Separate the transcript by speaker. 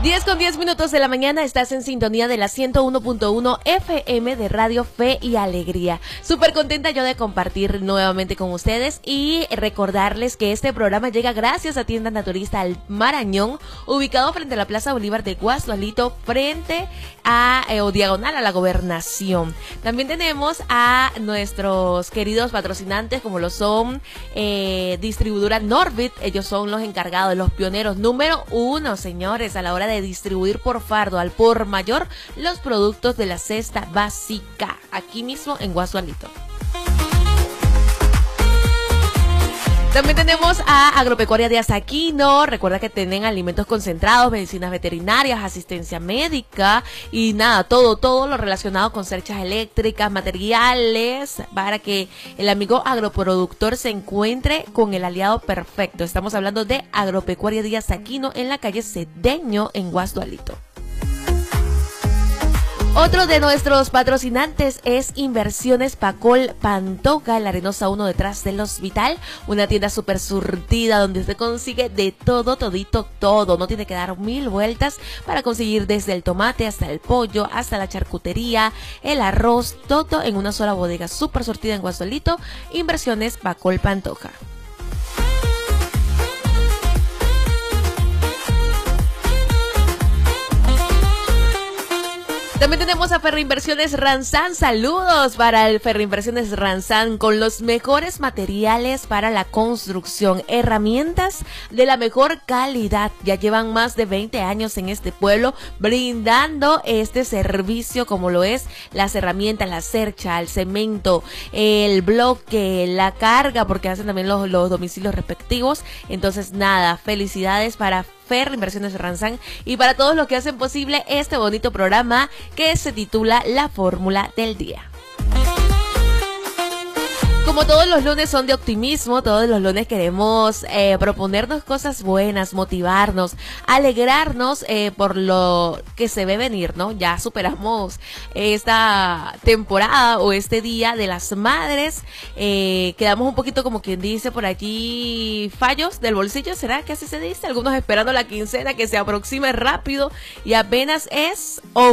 Speaker 1: 10:10 de la mañana, estás en sintonía de la 101.1 FM de Radio Fe y Alegría. Súper contenta yo de compartir nuevamente con ustedes y recordarles que este programa llega gracias a Tienda Naturista El Marañón, ubicado frente a la Plaza Bolívar de Guasdualito, frente a o diagonal a la Gobernación. También tenemos a nuestros queridos patrocinantes como lo son distribuidora Norbit. Ellos son los encargados, los pioneros número 1, señores, a la hora de distribuir por fardo al por mayor los productos de la cesta básica, aquí mismo en Guasdualito. También tenemos a Agropecuaria de Azaquino. Recuerda que tienen alimentos concentrados, medicinas veterinarias, asistencia médica y nada, todo lo relacionado con cerchas eléctricas, materiales, para que el amigo agroproductor se encuentre con el aliado perfecto. Estamos hablando de Agropecuaria de Azaquino en la calle Cedeño en Guasdualito. Otro de nuestros patrocinantes es Inversiones Pacol Pantoja, en la Arenosa 1 detrás del Hospital, una tienda súper surtida donde usted consigue de todo, todito, todo. No tiene que dar 1000 vueltas para conseguir desde el tomate hasta el pollo, hasta la charcutería, el arroz, todo en una sola bodega súper surtida en Guasdualito. Inversiones Pacol Pantoja. También tenemos a Ferroinversiones Ranzán. Saludos para el Ferroinversiones Ranzán, con los mejores materiales para la construcción, herramientas de la mejor calidad. Ya llevan más de 20 años en este pueblo brindando este servicio, como lo es las herramientas, la cercha, el cemento, el bloque, la carga, porque hacen también los domicilios respectivos. Entonces nada, felicidades para Ferroinversiones Ranzán y para todos los que hacen posible este bonito programa que se titula La Fórmula del Día. Como todos los lunes son de optimismo, todos los lunes queremos proponernos cosas buenas, motivarnos, alegrarnos por lo que se ve venir, ¿no? Ya superamos esta temporada o este Día de las Madres. Quedamos un poquito, como quien dice por allí, fallos del bolsillo, ¿será que así se dice? Algunos esperando la quincena que se aproxime rápido y apenas es